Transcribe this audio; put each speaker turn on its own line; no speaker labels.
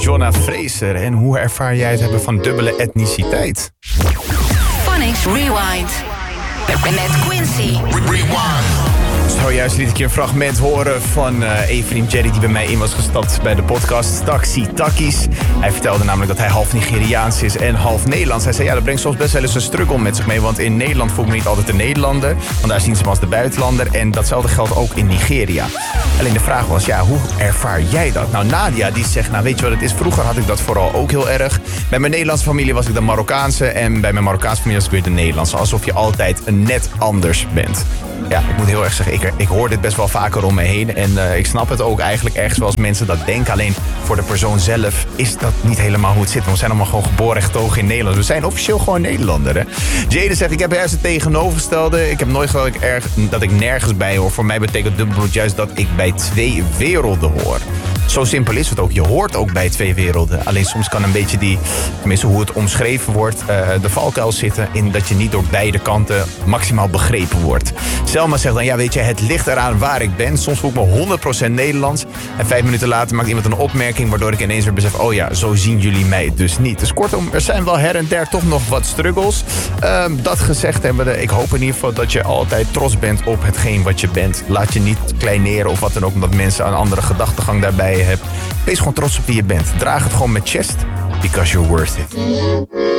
Jonna Fraser. En hoe ervaar jij het hebben van dubbele etniciteit?
Phonics Rewind. Met Quincy.
Zojuist liet ik je een fragment horen van Ephraim Jerry die bij mij in was gestapt bij de podcast Taxi Takkies. Hij vertelde namelijk dat hij half Nigeriaans is en half Nederlands. Hij zei dat brengt soms best wel eens een struggle met zich mee, want in Nederland voel ik me niet altijd een Nederlander, want daar zien ze me als de buitenlander en datzelfde geldt ook in Nigeria. Alleen de vraag was, hoe ervaar jij dat? Nou, Nadia die zegt, weet je wat het is? Vroeger had ik dat vooral ook heel erg. Bij mijn Nederlandse familie was ik de Marokkaanse en bij mijn Marokkaanse familie was ik weer de Nederlandse. Alsof je altijd net anders bent. Ja, ik moet heel erg zeggen, ik hoor dit best wel vaker om me heen. En ik snap het ook eigenlijk ergens wel als mensen dat denken. Alleen voor de persoon zelf is dat niet helemaal hoe het zit. We zijn allemaal gewoon geboren en getogen in Nederland. We zijn officieel gewoon Nederlander, hè. Jade zegt, ik heb juist het tegenovergestelde. Ik heb nooit gedacht dat ik nergens bij hoor. Voor mij betekent dubbelbloed juist dat ik bij twee werelden hoor. Zo simpel is het ook. Je hoort ook bij twee werelden. Alleen soms kan een beetje tenminste hoe het omschreven wordt, de valkuil zitten in dat je niet door beide kanten maximaal begrepen wordt. Selma zegt dan, weet je, het ligt eraan waar ik ben. Soms voel ik me 100% Nederlands. En 5 minuten later maakt iemand een opmerking waardoor ik ineens weer besef, zo zien jullie mij dus niet. Dus kortom, er zijn wel her en der toch nog wat struggles. Dat gezegd hebben, ik hoop in ieder geval dat je altijd trots bent op hetgeen wat je bent. Laat je niet kleineren of wat dan ook, omdat mensen een andere gedachtegang daarbij hebben. Wees gewoon trots op wie je bent. Draag het gewoon met chest, because you're worth it.